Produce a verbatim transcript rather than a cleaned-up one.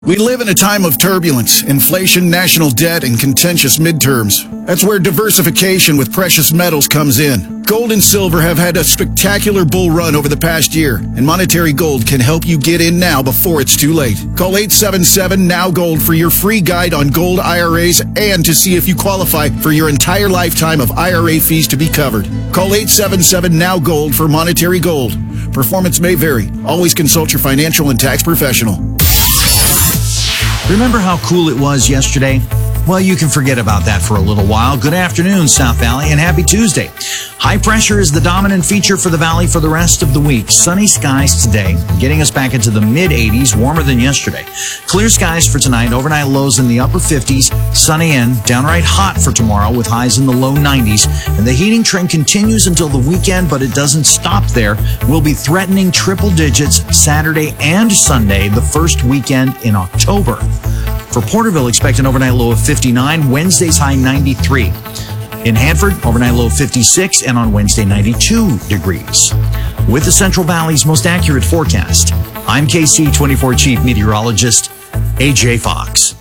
We live in a time of turbulence, inflation, national debt, and contentious midterms. That's where diversification with precious metals comes in. Gold and silver have had a spectacular bull run over the past year, and Monetary Gold can help you get in now before it's too late. Call eight seven seven, N O W Gold for your free guide on gold I R As and to see if you qualify for your entire lifetime of I R A fees to be covered. Call eight seven seven, N O W Gold for Monetary Gold. Performance may vary. Always consult your financial and tax professional. Remember how cool it was yesterday? Well, you can forget about that for a little while. Good afternoon, South Valley, and happy Tuesday. High pressure is the dominant feature for the valley for the rest of the week. Sunny skies today, getting us back into the mid eighties, warmer than yesterday. Clear skies for tonight, overnight lows in the upper fifties, sunny and downright hot for tomorrow with highs in the low nineties. And the heating trend continues until the weekend, but it doesn't stop there. We'll be threatening triple digits Saturday and Sunday, the first weekend in October. For Porterville, expect an overnight low of fifty-nine, Wednesday's high ninety-three. In Hanford, overnight low of fifty-six, and on Wednesday, ninety-two degrees. With the Central Valley's most accurate forecast, I'm K C twenty-four Chief Meteorologist A J Fox.